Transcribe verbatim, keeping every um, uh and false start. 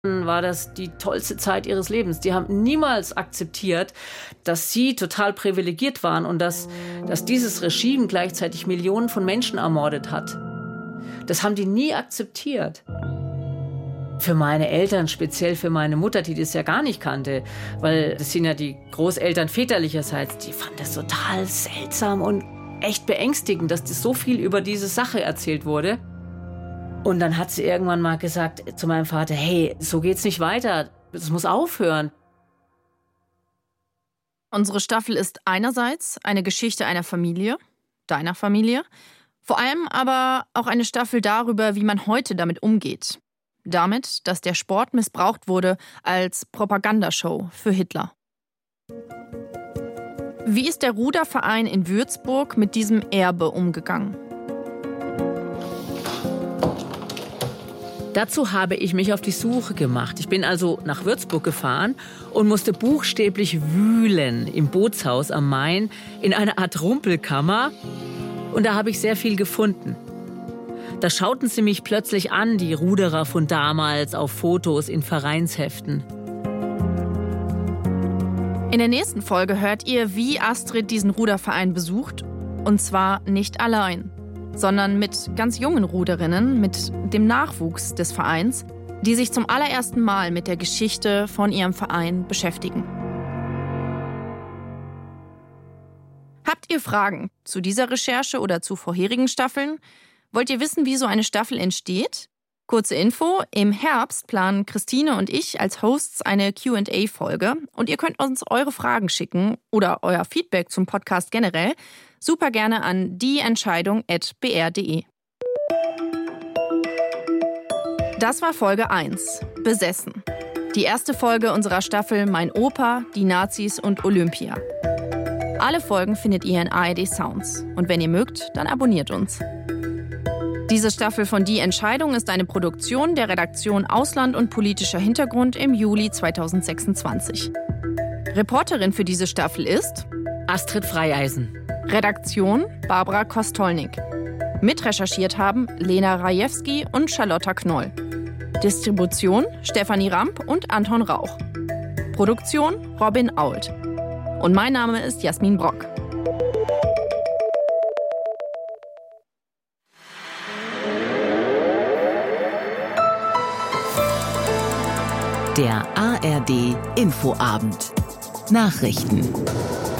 war das die tollste Zeit ihres Lebens. Die haben niemals akzeptiert, dass sie total privilegiert waren und dass, dass dieses Regime gleichzeitig Millionen von Menschen ermordet hat. Das haben die nie akzeptiert. Für meine Eltern, speziell für meine Mutter, die das ja gar nicht kannte, weil das sind ja die Großeltern väterlicherseits, die fanden das total seltsam und echt beängstigend, dass das so viel über diese Sache erzählt wurde. Und dann hat sie irgendwann mal gesagt zu meinem Vater, hey, so geht's nicht weiter, das muss aufhören. Unsere Staffel ist einerseits eine Geschichte einer Familie, deiner Familie, vor allem aber auch eine Staffel darüber, wie man heute damit umgeht. Damit, dass der Sport missbraucht wurde als Propagandashow für Hitler. Wie ist der Ruderverein in Würzburg mit diesem Erbe umgegangen? Dazu habe ich mich auf die Suche gemacht. Ich bin also nach Würzburg gefahren und musste buchstäblich wühlen im Bootshaus am Main in einer Art Rumpelkammer. Und da habe ich sehr viel gefunden. Da schauten sie mich plötzlich an, die Ruderer von damals, auf Fotos in Vereinsheften. In der nächsten Folge hört ihr, wie Astrid diesen Ruderverein besucht. Und zwar nicht allein, sondern mit ganz jungen Ruderinnen, mit dem Nachwuchs des Vereins, die sich zum allerersten Mal mit der Geschichte von ihrem Verein beschäftigen. Habt ihr Fragen zu dieser Recherche oder zu vorherigen Staffeln? Wollt ihr wissen, wie so eine Staffel entsteht? Kurze Info, im Herbst planen Christine und ich als Hosts eine Q and A-Folge und ihr könnt uns eure Fragen schicken oder euer Feedback zum Podcast generell super gerne an dieentscheidung at b r punkt d e. Das war Folge eins, Besessen. Die erste Folge unserer Staffel Mein Opa, die Nazis und Olympia. Alle Folgen findet ihr in A R D Sounds und wenn ihr mögt, dann abonniert uns. Diese Staffel von Die Entscheidung ist eine Produktion der Redaktion Ausland und politischer Hintergrund im Juli zweitausendsechsundzwanzig. Reporterin für diese Staffel ist Astrid Freieisen. Redaktion Barbara Kostolnik. Mitrecherchiert haben Lena Rajewski und Charlotta Knoll. Distribution Stefanie Ramp und Anton Rauch. Produktion Robin Ault. Und mein Name ist Jasmin Brock. Der A R D Infoabend. Nachrichten.